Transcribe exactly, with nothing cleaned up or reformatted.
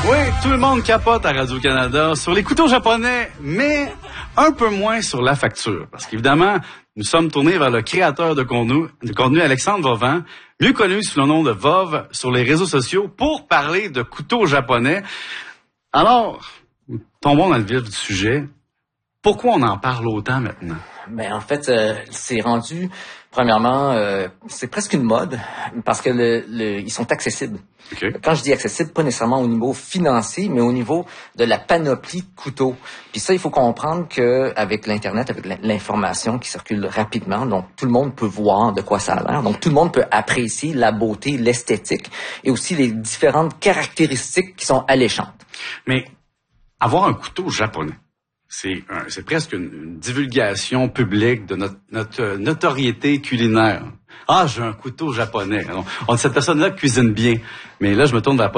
Oui, tout le monde capote à Radio-Canada sur les couteaux japonais, mais un peu moins sur la facture. Parce qu'évidemment, nous sommes tournés vers le créateur de contenu, de contenu Alexandre Vovan, mieux connu sous le nom de Vov sur les réseaux sociaux, pour parler de couteaux japonais. Alors, tombons dans le vif du sujet. Pourquoi on en parle autant maintenant? Ben en fait, euh, c'est rendu, premièrement, euh, c'est presque une mode parce que le, le, ils sont accessibles. Okay. Quand je dis accessible, pas nécessairement au niveau financier, mais au niveau de la panoplie de couteaux. Puis ça, il faut comprendre que avec l'internet, avec l'information qui circule rapidement, donc tout le monde peut voir de quoi ça a l'air. Donc tout le monde peut apprécier la beauté, l'esthétique et aussi les différentes caractéristiques qui sont alléchantes. Mais avoir un couteau japonais, c'est, un, c'est presque une, une divulgation publique de notre, notre notoriété culinaire. Ah, j'ai un couteau japonais. On, on dit cette personne-là cuisine bien. Mais là, je me tourne vers